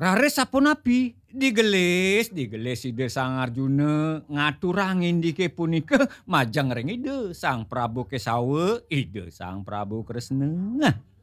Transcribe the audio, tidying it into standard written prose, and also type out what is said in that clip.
Rares sapunapi, digelis Ide Sang Arjuna ngaturang indike punika majeng ring Ide Sang Prabu Kesawa, Ide Sang Prabu Kresna.